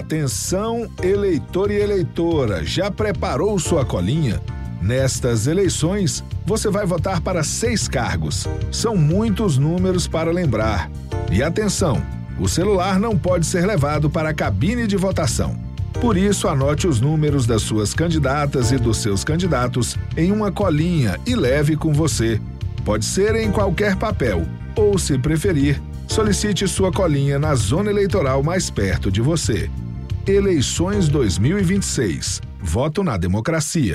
Atenção, eleitor e eleitora, já preparou sua colinha? Nestas eleições, você vai votar para 6 cargos. São muitos números para lembrar. E atenção, o celular não pode ser levado para a cabine de votação. Por isso, anote os números das suas candidatas e dos seus candidatos em uma colinha e leve com você. Pode ser em qualquer papel, ou, se preferir, solicite sua colinha na zona eleitoral mais perto de você. Eleições 2026. Voto na democracia.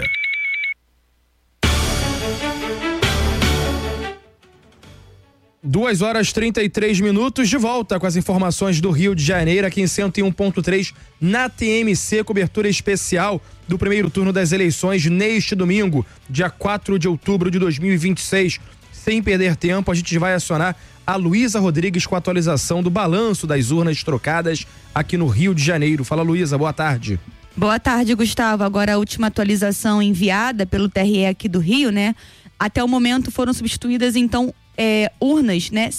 Duas horas 33 minutos, de volta com as informações do Rio de Janeiro, aqui em 101.3, na TMC, cobertura especial do primeiro turno das eleições neste domingo, dia 4 de outubro de 2026. Sem perder tempo, a gente vai acionar a Luísa Rodrigues com a atualização do balanço das urnas trocadas aqui no Rio de Janeiro. Fala, Luísa, boa tarde. Boa tarde, Gustavo. Agora a última atualização enviada pelo TRE aqui do Rio, né? Até o momento foram substituídas, então, urnas, né?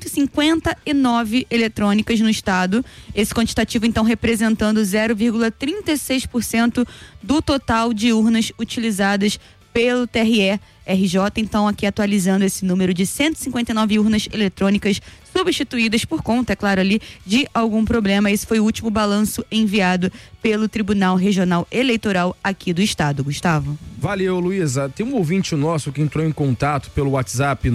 159 eletrônicas no estado. Esse quantitativo, então, representando 0,36% do total de urnas utilizadas pelo TRE-RJ. Então, aqui atualizando esse número de 159 urnas eletrônicas substituídas por conta, é claro, ali de algum problema. Esse foi o último balanço enviado pelo Tribunal Regional Eleitoral aqui do estado, Gustavo. Valeu, Luísa. Tem um ouvinte nosso que entrou em contato pelo WhatsApp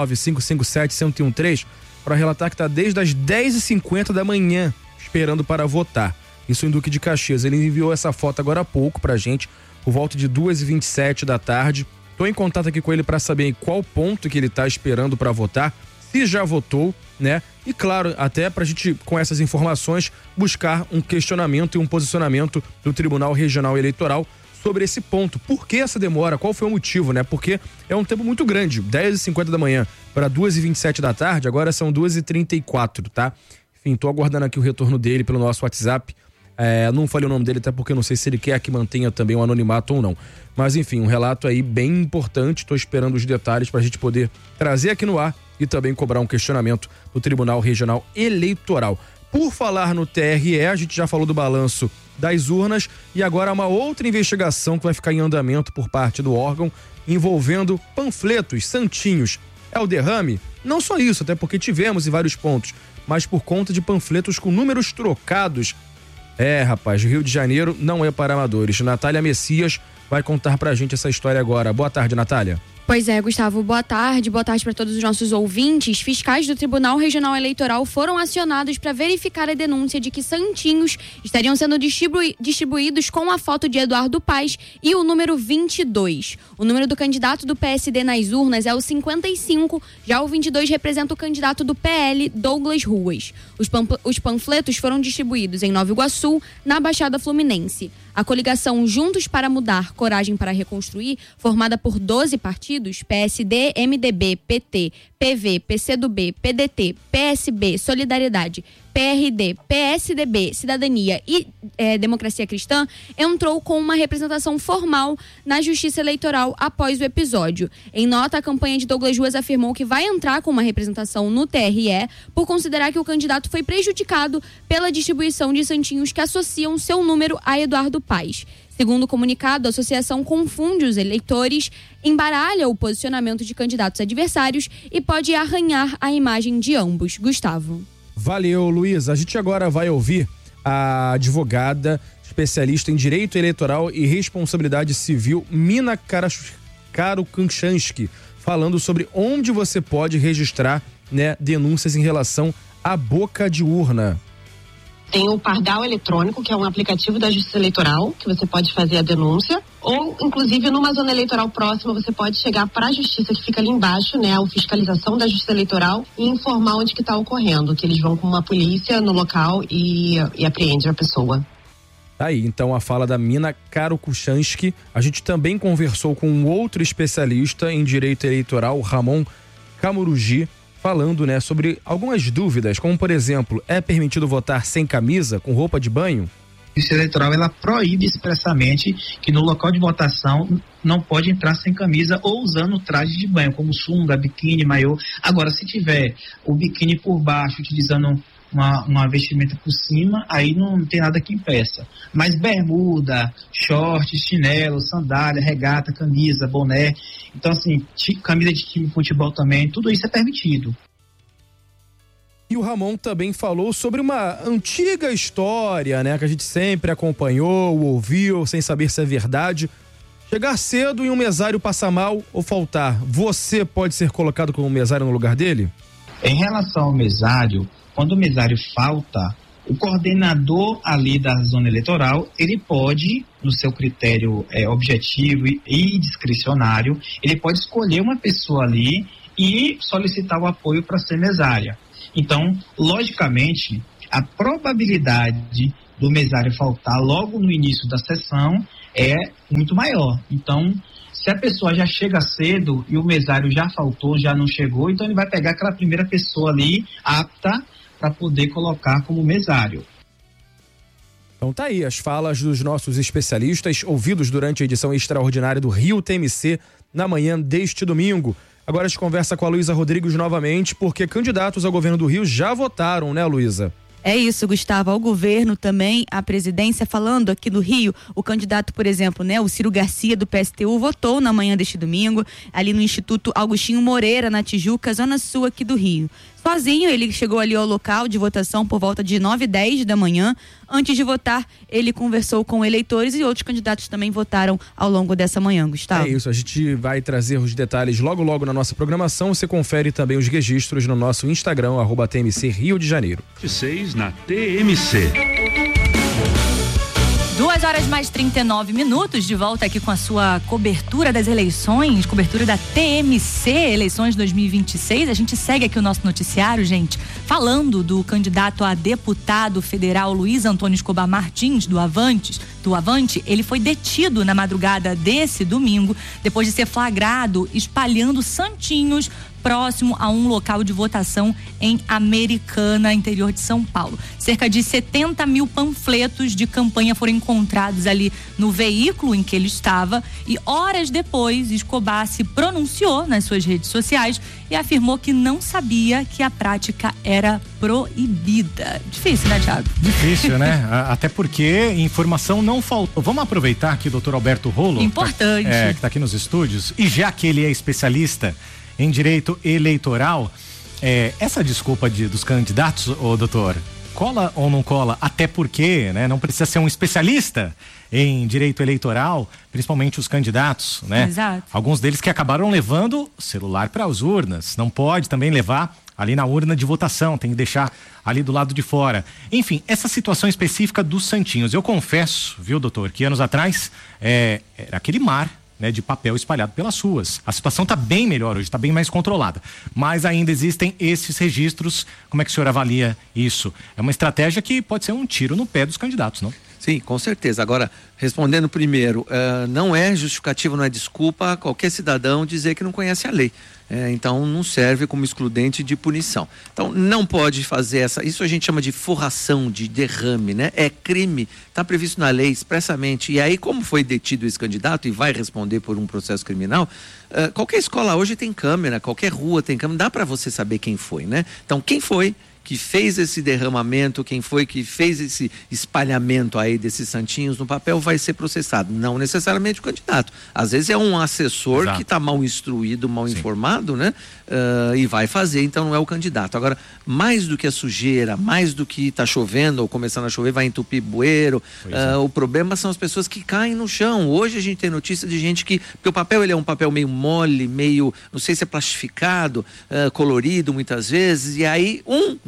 99557-1013 para relatar que está desde as 10h50 da manhã esperando para votar. Isso em Duque de Caxias. Ele enviou essa foto agora há pouco pra gente, por volta de 2h27 da tarde. Estou em contato aqui com ele para saber em qual ponto que ele está esperando para votar, se já votou, né? E claro, até pra gente, com essas informações, buscar um questionamento e um posicionamento do Tribunal Regional Eleitoral sobre esse ponto. Por que essa demora? Qual foi o motivo, né? Porque é um tempo muito grande, 10h50 da manhã para 2h27 da tarde, agora são 2h34, tá? Enfim, tô aguardando aqui o retorno dele pelo nosso WhatsApp. Não falei o nome dele, até porque não sei se ele quer que mantenha também o anonimato ou não. Mas enfim, um relato aí bem importante, tô esperando os detalhes pra gente poder trazer aqui no ar e também cobrar um questionamento do Tribunal Regional Eleitoral. Por falar no TRE, a gente já falou do balanço das urnas e agora uma outra investigação que vai ficar em andamento por parte do órgão envolvendo panfletos, santinhos. É o derrame? Não só isso, até porque tivemos em vários pontos, mas por conta de panfletos com números trocados. Rapaz, Rio de Janeiro não é para amadores. Natália Messias vai contar pra gente essa história agora. Boa tarde, Natália. Pois é, Gustavo, boa tarde para todos os nossos ouvintes. Fiscais do Tribunal Regional Eleitoral foram acionados para verificar a denúncia de que santinhos estariam sendo distribuídos com a foto de Eduardo Paes e o número 22. O número do candidato do PSD nas urnas é o 55, já o 22 representa o candidato do PL, Douglas Ruas. Os panfletos foram distribuídos em Nova Iguaçu, na Baixada Fluminense. A coligação Juntos para Mudar, Coragem para Reconstruir, formada por 12 partidos, PSD, MDB, PT, PV, PCdoB, PDT, PSB, Solidariedade, PRD, PSDB, Cidadania e Democracia Cristã, entrou com uma representação formal na Justiça Eleitoral após o episódio. Em nota, a campanha de Douglas Ruas afirmou que vai entrar com uma representação no TRE por considerar que o candidato foi prejudicado pela distribuição de santinhos que associam seu número a Eduardo Paes. Segundo o comunicado, a associação confunde os eleitores, embaralha o posicionamento de candidatos adversários e pode arranhar a imagem de ambos. Gustavo. Valeu, Luísa. A gente agora vai ouvir a advogada especialista em direito eleitoral e responsabilidade civil, Mina Karukanshansky, falando sobre onde você pode registrar, né, denúncias em relação à boca de urna. Tem o Pardal Eletrônico, que é um aplicativo da Justiça Eleitoral, que você pode fazer a denúncia, ou, inclusive, numa zona eleitoral próxima, você pode chegar para a Justiça, que fica ali embaixo, né, a fiscalização da Justiça Eleitoral, e informar onde que está ocorrendo, que eles vão com uma polícia no local e apreende a pessoa. Aí, então, a fala da Mina Karukanshansky. A gente também conversou com um outro especialista em direito eleitoral, Ramon Kamuruji, falando, né, sobre algumas dúvidas, como, por exemplo, é permitido votar sem camisa, com roupa de banho? A Justiça Eleitoral, ela proíbe expressamente que no local de votação não pode entrar sem camisa ou usando traje de banho, como sunga, biquíni, maiô. Agora, se tiver o biquíni por baixo, utilizando uma vestimenta por cima, aí não tem nada que impeça. Mas bermuda, short, chinelo, sandália, regata, camisa, boné, então assim, camisa de time de futebol também, tudo isso é permitido. E o Ramon também falou sobre uma antiga história, né, que a gente sempre acompanhou, ouviu, sem saber se é verdade. Chegar cedo e um mesário passar mal ou faltar, você pode ser colocado como mesário no lugar dele? Em relação ao mesário, quando o mesário falta, o coordenador ali da zona eleitoral, ele pode, no seu critério objetivo e discricionário, ele pode escolher uma pessoa ali e solicitar o apoio para ser mesária. Então, logicamente, a probabilidade do mesário faltar logo no início da sessão é muito maior. Então, se a pessoa já chega cedo e o mesário já faltou, já não chegou, então ele vai pegar aquela primeira pessoa ali apta para poder colocar como mesário. Então tá aí as falas dos nossos especialistas ouvidos durante a edição extraordinária do Rio TMC na manhã deste domingo. Agora a gente conversa com a Luísa Rodrigues novamente, porque candidatos ao governo do Rio já votaram, né, Luísa? É isso, Gustavo, ao governo também, à presidência, falando aqui do Rio, o candidato, por exemplo, né, o Ciro Garcia do PSTU votou na manhã deste domingo, ali no Instituto Agostinho Moreira, na Tijuca, zona sul aqui do Rio. Sozinho, ele chegou ali ao local de votação por volta de 9h10 da manhã. Antes de votar, ele conversou com eleitores e outros candidatos também votaram ao longo dessa manhã, Gustavo. É isso, a gente vai trazer os detalhes logo na nossa programação. Você confere também os registros no nosso Instagram, @TMC Rio de Janeiro. 6 na TMC. 2h mais 39, de volta aqui com a sua cobertura das eleições, cobertura da TMC, eleições 2026. A gente segue aqui o nosso noticiário, gente, falando do candidato a deputado federal Luiz Antônio Escobar Martins, do Avante. Ele foi detido na madrugada desse domingo, depois de ser flagrado espalhando santinhos próximo a um local de votação em Americana, interior de São Paulo. Cerca de 70 mil panfletos de campanha foram encontrados ali no veículo em que ele estava e horas depois Escobar se pronunciou nas suas redes sociais e afirmou que não sabia que a prática era proibida. Difícil, né, Thiago? Difícil, né? Até porque informação não faltou. Vamos aproveitar aqui o doutor Alberto Rolo. Importante. Que está aqui nos estúdios, e já que ele é especialista em direito eleitoral, essa desculpa dos candidatos, doutor, cola ou não cola? Até porque, né, não precisa ser um especialista em direito eleitoral, principalmente os candidatos, né? Exato. Alguns deles que acabaram levando celular para as urnas, não pode também levar ali na urna de votação, tem que deixar ali do lado de fora. Enfim, essa situação específica dos santinhos, eu confesso, viu, doutor, que anos atrás era aquele mar, né, de papel espalhado pelas ruas. A situação está bem melhor hoje, está bem mais controlada. Mas ainda existem esses registros. Como é que o senhor avalia isso? É uma estratégia que pode ser um tiro no pé dos candidatos, não? Sim, com certeza. Agora, respondendo primeiro, não é justificativa, não é desculpa qualquer cidadão dizer que não conhece a lei. Então, não serve como excludente de punição. Então, não pode fazer isso a gente chama de forração, de derrame, né? É crime, está previsto na lei expressamente. E aí, como foi detido esse candidato e vai responder por um processo criminal, qualquer escola hoje tem câmera, qualquer rua tem câmera, dá para você saber quem foi, né? Então, quem foi que fez esse derramamento, quem foi que fez esse espalhamento aí desses santinhos no papel vai ser processado, não necessariamente o candidato. Às vezes é um assessor Exato. Que está mal instruído, mal Sim. informado, né? E vai fazer, então não é o candidato. Agora, mais do que a sujeira, mais do que está chovendo ou começando a chover, vai entupir bueiro, o problema são as pessoas que caem no chão. Hoje a gente tem notícia de gente que, porque o papel ele é um papel meio mole, meio, não sei se é plastificado, colorido muitas vezes, e aí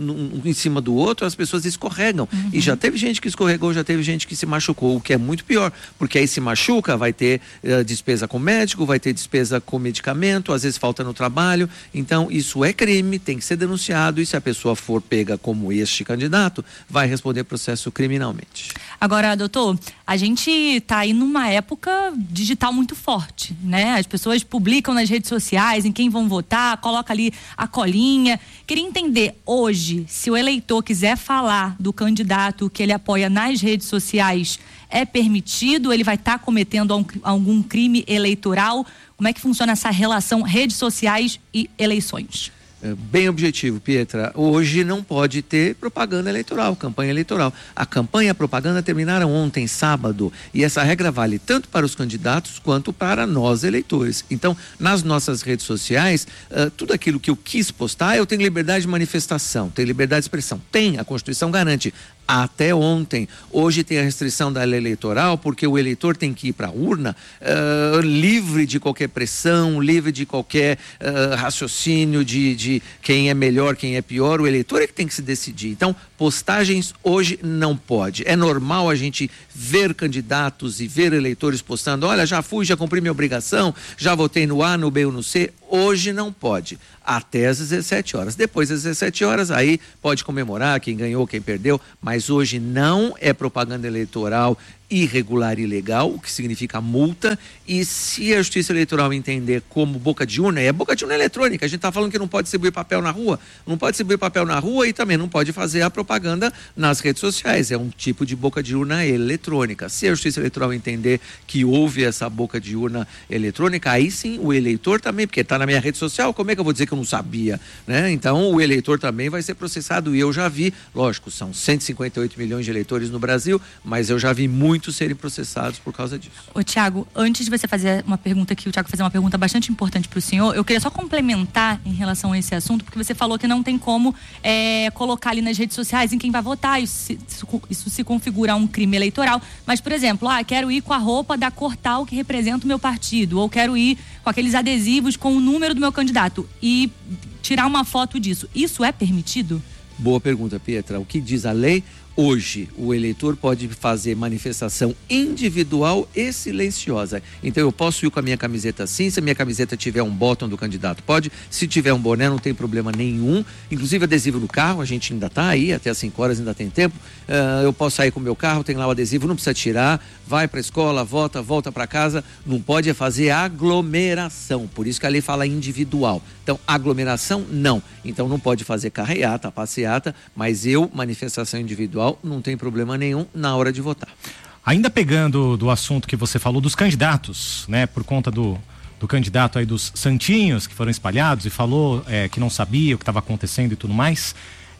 em cima do outro, as pessoas escorregam. Uhum. E já teve gente que escorregou, já teve gente que se machucou, o que é muito pior, porque aí se machuca, vai ter despesa com médico, vai ter despesa com medicamento, às vezes falta no trabalho. Então, isso é crime, tem que ser denunciado, e se a pessoa for pega como este candidato, vai responder processo criminalmente. Agora, doutor, a gente está aí numa época digital muito forte, né? As pessoas publicam nas redes sociais em quem vão votar, coloca ali a colinha. Queria entender hoje, se o eleitor quiser falar do candidato que ele apoia nas redes sociais, é permitido? Ele vai estar cometendo algum crime eleitoral? Como é que funciona essa relação redes sociais e eleições? bem objetivo, Pietra. Hoje não pode ter propaganda eleitoral, campanha eleitoral. A campanha e a propaganda terminaram ontem, sábado, e essa regra vale tanto para os candidatos quanto para nós, eleitores. Então, nas nossas redes sociais, tudo aquilo que eu quis postar, eu tenho liberdade de manifestação, tenho liberdade de expressão. Tem, a Constituição garante. Até ontem. Hoje tem a restrição da lei eleitoral, porque o eleitor tem que ir para a urna livre de qualquer pressão, livre de qualquer raciocínio de quem é melhor, quem é pior. O eleitor é que tem que se decidir. Então, postagens hoje não pode. É normal a gente ver candidatos e ver eleitores postando, olha, já fui, já cumpri minha obrigação, já votei no A, no B ou no C. Hoje não pode. Até às 17 horas. Depois das 17 horas, aí pode comemorar quem ganhou, quem perdeu, mas hoje não é propaganda eleitoral irregular e ilegal, o que significa multa, e se a Justiça Eleitoral entender como boca de urna, é boca de urna eletrônica. A gente está falando que não pode distribuir papel na rua, não pode distribuir papel na rua e também não pode fazer a propaganda nas redes sociais, é um tipo de boca de urna eletrônica. Se a Justiça Eleitoral entender que houve essa boca de urna eletrônica, aí sim o eleitor também, porque está na minha rede social, como é que eu vou dizer que eu não sabia, né? Então o eleitor também vai ser processado, e eu já vi, lógico, são 158 milhões de eleitores no Brasil, mas eu já vi muitos serem processados por causa disso. Ô Tiago, antes de você fazer uma pergunta aqui, o Tiago fazer uma pergunta bastante importante para o senhor, eu queria só complementar em relação a esse assunto, porque você falou que não tem como colocar ali nas redes sociais em quem vai votar, isso se configura um crime eleitoral, mas, por exemplo, quero ir com a roupa da cor tal que representa o meu partido, ou quero ir com aqueles adesivos com o número do meu candidato e tirar uma foto disso. Isso é permitido? Boa pergunta, Pietra. O que diz a lei? Hoje, o eleitor pode fazer manifestação individual e silenciosa. Então, eu posso ir com a minha camiseta assim, se a minha camiseta tiver um botão do candidato, pode. Se tiver um boné, não tem problema nenhum. Inclusive, adesivo no carro, a gente ainda está aí, até às 5 horas ainda tem tempo. Eu posso sair com o meu carro, tem lá o adesivo, não precisa tirar. Vai para a escola, volta para casa. Não pode fazer aglomeração. Por isso que a lei fala individual. Então, aglomeração, não. Então, não pode fazer carreata, passeata, mas manifestação individual, não tem problema nenhum na hora de votar. Ainda pegando do assunto que você falou dos candidatos, né? Por conta do candidato aí dos santinhos que foram espalhados e falou que não sabia o que estava acontecendo e tudo mais.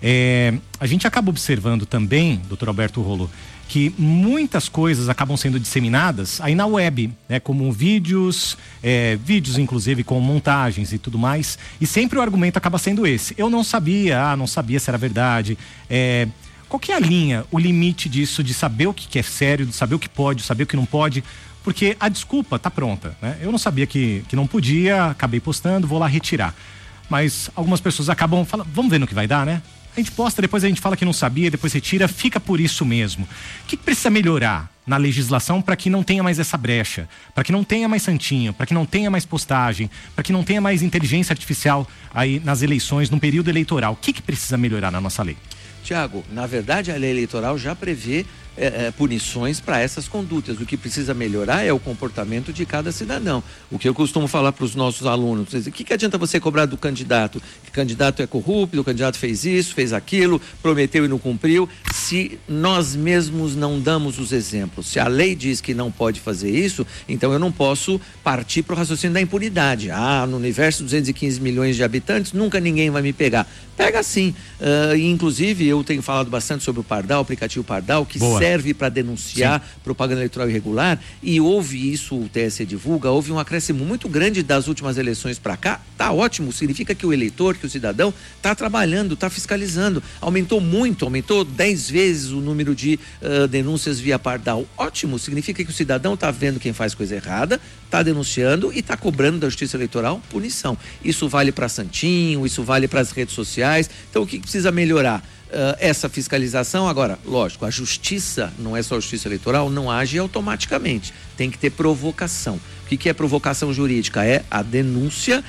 A gente acaba observando também, doutor Alberto Rolo, que muitas coisas acabam sendo disseminadas aí na web, né? Como vídeos inclusive com montagens e tudo mais, e sempre o argumento acaba sendo esse: eu não sabia, não sabia se era verdade. Qual que é a linha, o limite disso, de saber o que é sério, de saber o que pode, saber o que não pode? Porque a desculpa tá pronta, né? Eu não sabia que não podia, acabei postando, vou lá retirar. Mas algumas pessoas acabam falando, vamos ver no que vai dar, né? A gente posta, depois a gente fala que não sabia, depois retira, fica por isso mesmo. O que precisa melhorar na legislação para que não tenha mais essa brecha, para que não tenha mais santinho, para que não tenha mais postagem, para que não tenha mais inteligência artificial aí nas eleições, no período eleitoral? O que precisa melhorar na nossa lei? Tiago, na verdade a lei eleitoral já prevê punições para essas condutas. O que precisa melhorar é o comportamento de cada cidadão. O que eu costumo falar para os nossos alunos: o que adianta você cobrar do candidato? Que o candidato é corrupto, o candidato fez isso, fez aquilo, prometeu e não cumpriu, se nós mesmos não damos os exemplos. Se a lei diz que não pode fazer isso, então eu não posso partir para o raciocínio da impunidade. No universo de 215 milhões de habitantes, nunca ninguém vai me pegar. Pega sim. Inclusive, eu tenho falado bastante sobre o Pardal, o aplicativo Pardal, que serve para denunciar propaganda eleitoral irregular, e houve isso, o TSE divulga, houve um acréscimo muito grande das últimas eleições para cá. Tá ótimo, significa que o eleitor, que o cidadão tá trabalhando, tá fiscalizando. Aumentou muito, aumentou 10 vezes o número de denúncias via Pardal. Ótimo, significa que o cidadão tá vendo quem faz coisa errada, tá denunciando e tá cobrando da Justiça Eleitoral punição. Isso vale para Santinho, isso vale para as redes sociais. Então, o que precisa melhorar? Essa fiscalização. Agora, lógico, a justiça, não é só a Justiça Eleitoral, não age automaticamente, tem que ter provocação. O que é provocação jurídica? É a denúncia,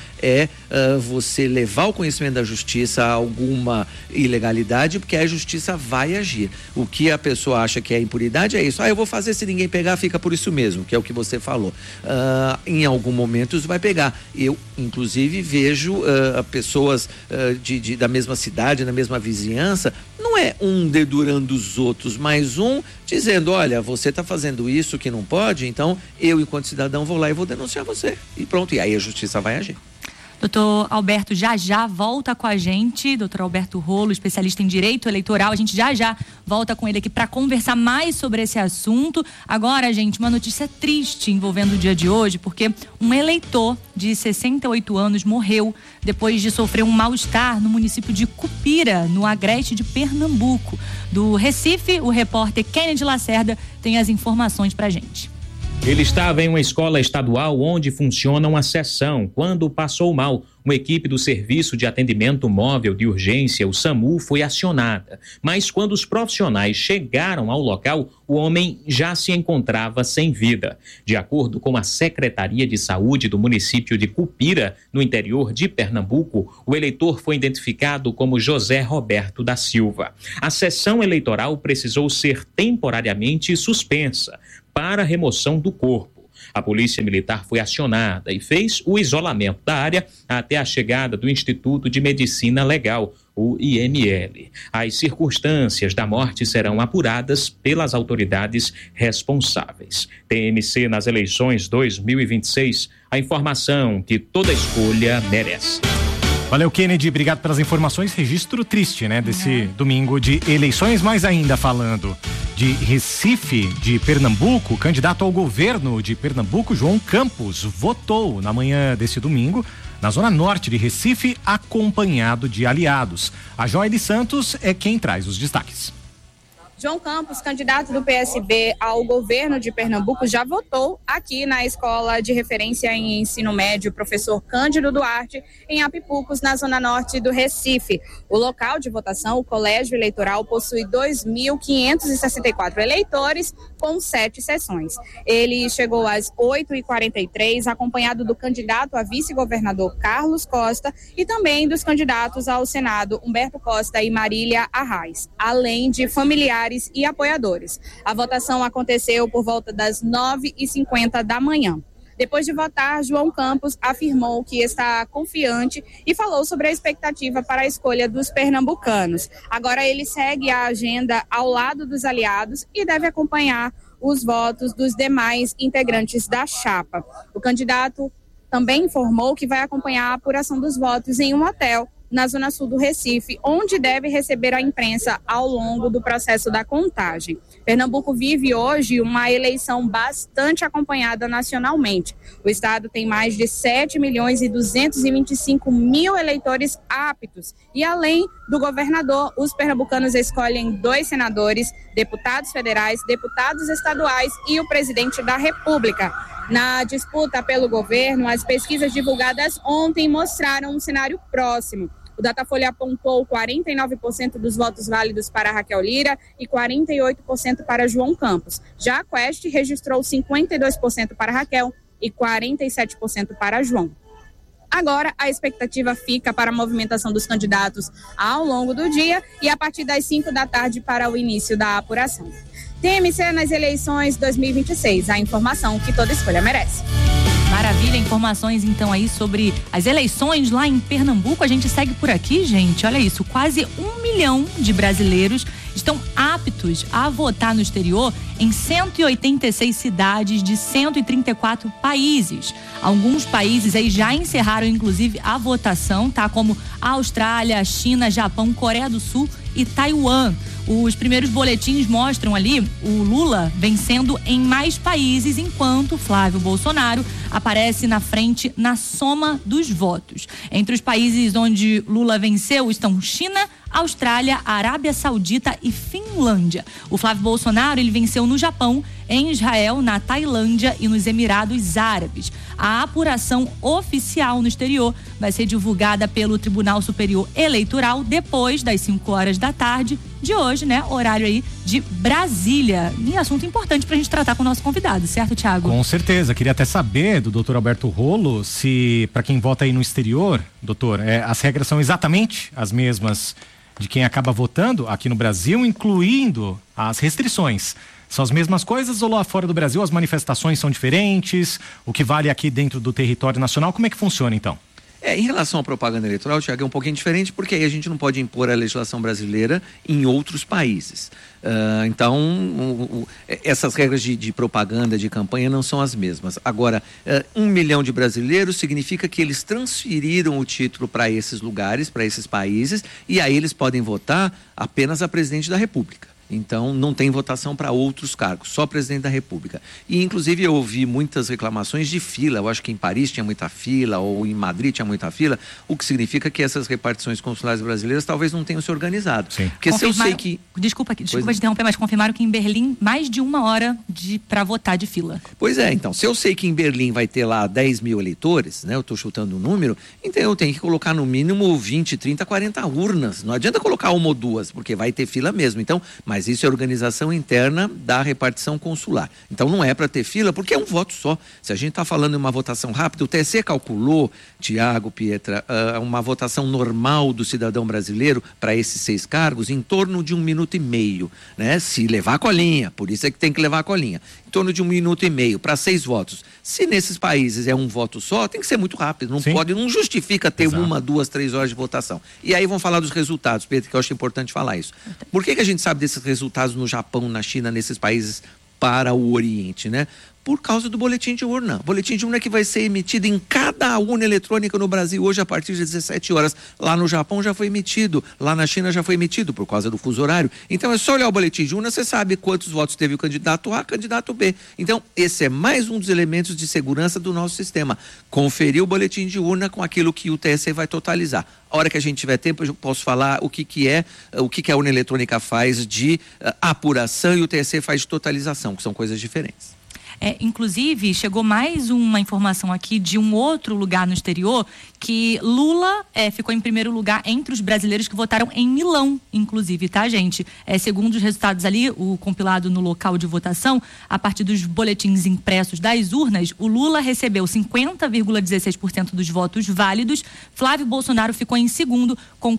você levar ao conhecimento da justiça alguma ilegalidade, porque a justiça vai agir. O que a pessoa acha que é impunidade é isso: eu vou fazer, se ninguém pegar, fica por isso mesmo, que é o que você falou. Em algum momento isso vai pegar. Eu, inclusive, vejo pessoas da mesma cidade, na mesma vizinhança, não é um dedurando os outros, mas um dizendo: olha, você está fazendo isso que não pode, então eu, enquanto cidadão, vou lá e vou denunciar você. E pronto, e aí a justiça vai agir. Doutor Alberto já volta com a gente, doutor Alberto Rolo, especialista em direito eleitoral. A gente já volta com ele aqui para conversar mais sobre esse assunto. Agora, gente, uma notícia triste envolvendo o dia de hoje, porque um eleitor de 68 anos morreu depois de sofrer um mal-estar no município de Cupira, no Agreste de Pernambuco. Do Recife, o repórter Kennedy Lacerda tem as informações pra gente. Ele estava em uma escola estadual onde funciona uma seção. Quando passou mal, uma equipe do Serviço de Atendimento Móvel de Urgência, o SAMU, foi acionada. Mas quando os profissionais chegaram ao local, o homem já se encontrava sem vida. De acordo com a Secretaria de Saúde do município de Cupira, no interior de Pernambuco, o eleitor foi identificado como José Roberto da Silva. A sessão eleitoral precisou ser temporariamente suspensa para a remoção do corpo. A Polícia Militar foi acionada e fez o isolamento da área até a chegada do Instituto de Medicina Legal, o IML. As circunstâncias da morte serão apuradas pelas autoridades responsáveis. TMC nas eleições 2026, a informação que toda escolha merece. Valeu, Kennedy, obrigado pelas informações. Registro triste, né, desse domingo de eleições, mas ainda falando de Recife, de Pernambuco, o candidato ao governo de Pernambuco, João Campos, votou na manhã desse domingo na zona norte de Recife, acompanhado de aliados. A Joyce Santos é quem traz os destaques. João Campos, candidato do PSB ao governo de Pernambuco, já votou aqui na Escola de Referência em Ensino Médio, professor Cândido Duarte, em Apipucos, na zona norte do Recife. O local de votação, o colégio eleitoral, possui 2.564 eleitores com 7 sessões. Ele chegou às 8h43, acompanhado do candidato a vice-governador Carlos Costa e também dos candidatos ao Senado Humberto Costa e Marília Arraes, além de familiares e apoiadores. A votação aconteceu por volta das 9h50 da manhã. Depois de votar, João Campos afirmou que está confiante e falou sobre a expectativa para a escolha dos pernambucanos. Agora ele segue a agenda ao lado dos aliados e deve acompanhar os votos dos demais integrantes da chapa. O candidato também informou que vai acompanhar a apuração dos votos em um hotel na zona sul do Recife, onde deve receber a imprensa ao longo do processo da contagem. Pernambuco vive hoje uma eleição bastante acompanhada nacionalmente. O estado tem mais de 7.225.000 eleitores aptos e, além do governador, os pernambucanos escolhem 2 senadores, deputados federais, deputados estaduais e o presidente da República. Na disputa pelo governo, as pesquisas divulgadas ontem mostraram um cenário próximo. O Datafolha apontou 49% dos votos válidos para Raquel Lira e 48% para João Campos. Já a Quest registrou 52% para Raquel e 47% para João. Agora, a expectativa fica para a movimentação dos candidatos ao longo do dia e a partir das 5 da tarde para o início da apuração. TMC nas eleições 2026, a informação que toda escolha merece. Maravilha, informações então aí sobre as eleições lá em Pernambuco. A gente segue por aqui, gente, olha isso, quase 1 milhão de brasileiros estão aptos a votar no exterior em 186 cidades de 134 países. Alguns países aí já encerraram inclusive a votação, tá? Como a Austrália, China, Japão, Coreia do Sul e Taiwan. Os primeiros boletins mostram ali o Lula vencendo em mais países, enquanto Flávio Bolsonaro aparece na frente na soma dos votos. Entre os países onde Lula venceu estão China, Austrália, Arábia Saudita e Finlândia. O Flávio Bolsonaro, ele venceu no Japão, em Israel, na Tailândia e nos Emirados Árabes. A apuração oficial no exterior vai ser divulgada pelo Tribunal Superior Eleitoral depois das 5 horas da tarde de hoje, né? Horário aí de Brasília. E assunto importante pra gente tratar com o nosso convidado, certo, Thiago? Com certeza. Queria até saber do doutor Alberto Rolo se, para quem vota aí no exterior, doutor, as regras são exatamente as mesmas de quem acaba votando aqui no Brasil, incluindo as restrições. São as mesmas coisas ou lá fora do Brasil as manifestações são diferentes? O que vale aqui dentro do território nacional, como é que funciona então? Em relação à propaganda eleitoral, Tiago, é um pouquinho diferente, porque aí a gente não pode impor a legislação brasileira em outros países. Então, essas regras de propaganda, de campanha, não são as mesmas. Agora, 1 milhão de brasileiros significa que eles transferiram o título para esses lugares, para esses países, e aí eles podem votar apenas a presidente da República. Então, não tem votação para outros cargos, só presidente da República. E, inclusive, eu ouvi muitas reclamações de fila. Eu acho que em Paris tinha muita fila, ou em Madrid tinha muita fila, o que significa que essas repartições consulares brasileiras talvez não tenham se organizado. Sim. Porque se eu sei que... Desculpa te interromper, mas confirmaram que em Berlim, mais de 1 hora para votar de fila. Pois é, então, se eu sei que em Berlim vai ter lá 10 mil eleitores, né, eu estou chutando um número, então eu tenho que colocar no mínimo 20, 30, 40 urnas. Não adianta colocar 1 ou 2, porque vai ter fila mesmo. Então, mas isso é organização interna da repartição consular. Então não é para ter fila, porque é um voto só. Se a gente está falando de uma votação rápida, o TSE calculou, Tiago, Pietra, uma votação normal do cidadão brasileiro para esses 6 cargos em torno de 1 minuto e meio, né? Se levar a colinha, por isso é que tem que levar a colinha. Em torno de 1 minuto e meio para 6 votos. Se nesses países é um voto só, tem que ser muito rápido. Não justifica ter 1, 2, 3 horas de votação. E aí vamos falar dos resultados, Pedro, que eu acho importante falar isso. Por que a gente sabe desses resultados no Japão, na China, nesses países para o Oriente, né? Por causa do boletim de urna. O boletim de urna que vai ser emitido em cada urna eletrônica no Brasil hoje a partir de 17 horas. Lá no Japão já foi emitido, lá na China já foi emitido por causa do fuso horário. Então é só olhar o boletim de urna, você sabe quantos votos teve o candidato A, candidato B. Então esse é mais um dos elementos de segurança do nosso sistema. Conferir o boletim de urna com aquilo que o TSE vai totalizar. A hora que a gente tiver tempo, eu posso falar o que a urna eletrônica faz de apuração e o TSE faz de totalização, que são coisas diferentes. Inclusive, chegou mais uma informação aqui de um outro lugar no exterior, que Lula ficou em primeiro lugar entre os brasileiros que votaram em Milão, inclusive, tá, gente? Segundo os resultados ali, o compilado no local de votação, a partir dos boletins impressos das urnas, o Lula recebeu 50,16% dos votos válidos, Flávio Bolsonaro ficou em segundo com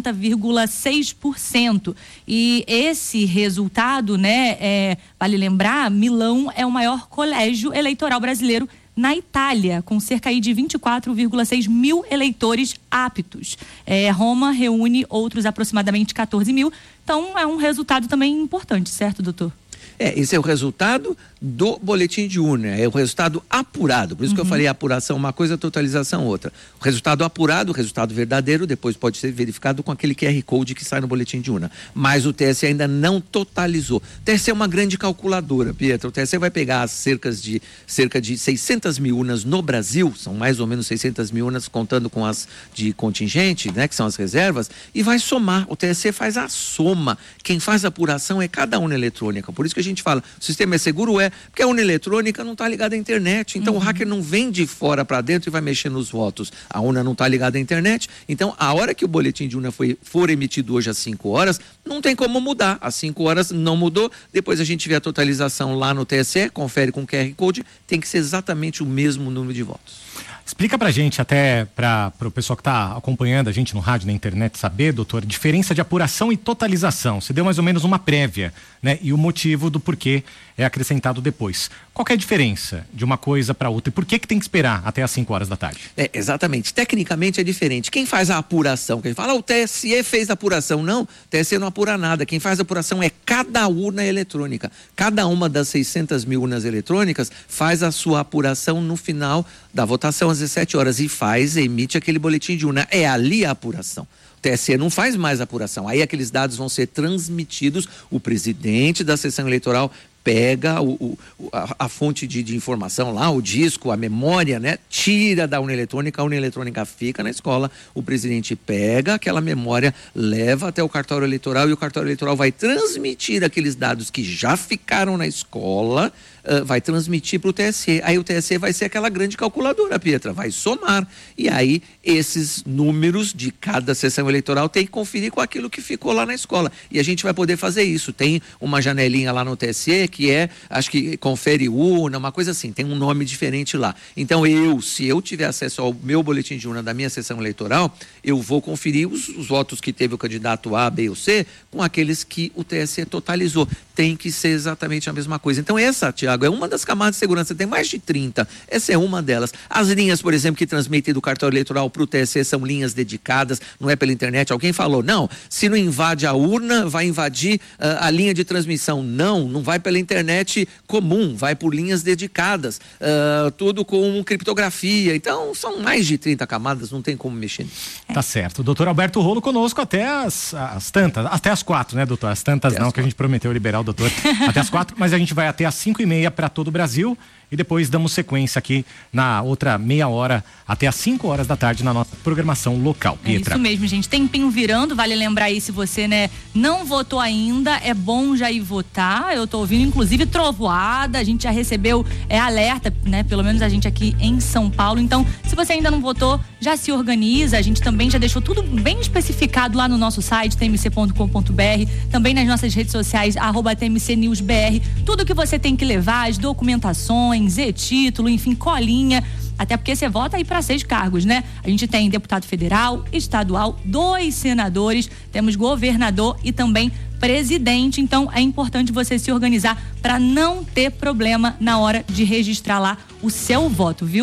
40,6%. E esse resultado, né, vale lembrar, Milão é o maior colégio eleitoral brasileiro na Itália, com cerca aí de 24,6 mil eleitores aptos. Roma reúne outros aproximadamente 14 mil. Então, é um resultado também importante, certo, doutor? Esse é o resultado do boletim de urna, é o resultado apurado, por isso que eu falei apuração uma coisa, totalização outra. O resultado apurado, o resultado verdadeiro, depois pode ser verificado com aquele QR Code que sai no boletim de urna, mas o TSE ainda não totalizou. O TSE é uma grande calculadora, Pietra, o TSE vai pegar cerca de 600 mil urnas no Brasil, são mais ou menos 600 mil urnas contando com as de contingente, né, que são as reservas, e vai somar, o TSE faz a soma, quem faz a apuração é cada urna eletrônica, por isso que a gente fala, o sistema é seguro, porque a urna eletrônica não está ligada à internet, então o hacker não vem de fora para dentro e vai mexer nos votos, a urna não está ligada à internet, então a hora que o boletim de urna for emitido hoje às 5 horas, não tem como mudar, às 5 horas não mudou, depois a gente vê a totalização lá no TSE, confere com o QR Code, tem que ser exatamente o mesmo número de votos. Explica pra gente, até para o pessoal que está acompanhando a gente no rádio, na internet, saber, doutor, diferença de apuração e totalização. Você deu mais ou menos uma prévia, né? E o motivo do porquê é acrescentado depois. Qual que é a diferença de uma coisa para outra? E por que tem que esperar até às 5 horas da tarde? Exatamente. Tecnicamente é diferente. Quem faz a apuração? Quem fala, o TSE fez a apuração. Não, o TSE não apura nada. Quem faz a apuração é cada urna eletrônica. Cada uma das 600 mil urnas eletrônicas faz a sua apuração no final da votação às 17 horas e emite aquele boletim de urna. É ali a apuração. O TSE não faz mais apuração. Aí aqueles dados vão ser transmitidos, o presidente da sessão eleitoral pega a fonte de informação lá, o disco, a memória, né? Tira da urna eletrônica, a urna eletrônica fica na escola, o presidente pega aquela memória, leva até o cartório eleitoral e o cartório eleitoral vai transmitir aqueles dados que já ficaram na escola, vai transmitir para o TSE. Aí o TSE vai ser aquela grande calculadora, Pietra, vai somar. E aí esses números de cada sessão eleitoral tem que conferir com aquilo que ficou lá na escola. E a gente vai poder fazer isso. Tem uma janelinha lá no TSE que acho que confere urna, uma coisa assim, tem um nome diferente lá. Então se eu tiver acesso ao meu boletim de urna da minha sessão eleitoral, eu vou conferir os votos que teve o candidato A, B ou C com aqueles que o TSE totalizou. Tem que ser exatamente a mesma coisa. Então essa, Tiago, é uma das camadas de segurança, tem mais de 30, essa é uma delas. As linhas, por exemplo, que transmitem do cartório eleitoral para o TSE são linhas dedicadas, não é pela internet. Alguém falou, não, se não invade a urna, vai invadir a linha de transmissão. Não vai pela internet comum, vai por linhas dedicadas, tudo com criptografia. Então são mais de 30 camadas, não tem como mexer nisso. Tá certo. O doutor Alberto Rolo conosco até as tantas, até as 4, né, doutor? As tantas até não, que a gente prometeu liberar o doutor até as 4, mas a gente vai até as 5h30 para todo o Brasil e depois damos sequência aqui na outra meia hora até as 5 horas da tarde na nossa programação local. Pietra. É isso mesmo, gente. Tempinho virando, vale lembrar aí, se você, né, não votou ainda, é bom já ir votar. Eu tô ouvindo, inclusive, trovoada, a gente já recebeu alerta, né, pelo menos a gente aqui em São Paulo. Então, se você ainda não votou, já se organiza. A gente também já deixou tudo bem especificado lá no nosso site, tmc.com.br, também nas nossas redes sociais, @tmcnewsbr. Tudo que você tem que levar, as documentações, e-título, enfim, colinha, até porque você vota aí para 6 cargos, né? A gente tem deputado federal, estadual, 2 senadores, temos governador e também presidente. Então é importante você se organizar para não ter problema na hora de registrar lá o seu voto, viu?